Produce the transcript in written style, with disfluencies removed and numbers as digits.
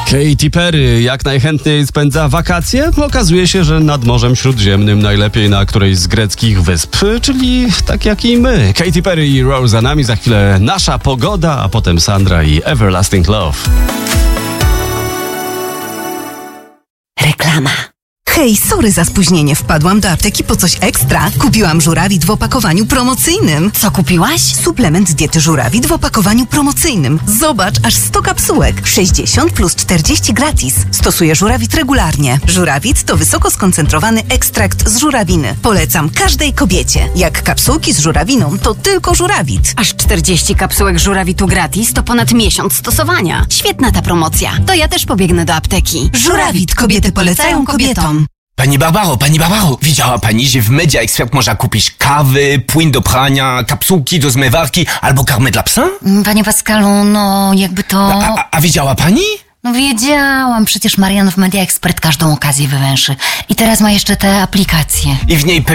Katy Perry jak najchętniej spędza wakacje? Okazuje się, że nad Morzem Śródziemnym, najlepiej na którejś z greckich wysp, czyli tak jak i my. Katy Perry i Rose za nami, za chwilę nasza pogoda, a potem Sandra i Everlasting Love. Reklama. Hej, sorry za spóźnienie. Wpadłam do apteki po coś ekstra. Kupiłam żurawit w opakowaniu promocyjnym. Co kupiłaś? Suplement z diety żurawit w opakowaniu promocyjnym. Zobacz, aż 100 kapsułek. 60 plus 40 gratis. Stosuję żurawit regularnie. Żurawit to wysoko skoncentrowany ekstrakt z żurawiny. Polecam każdej kobiecie. Jak kapsułki z żurawiną, to tylko żurawit. Aż 40 kapsułek żurawitu gratis to ponad miesiąc stosowania. Świetna ta promocja. To ja też pobiegnę do apteki. Żurawit. Kobiety polecają kobietom. Pani Barbaro, widziała pani, że w Media Expert można kupić kawy, płyn do prania, kapsułki do zmywarki albo karmę dla psa? Panie Pascalu, no jakby to... A widziała pani? No wiedziałam, przecież Marian w Media Expert każdą okazję wywęszy. I teraz ma jeszcze te aplikacje. I w niej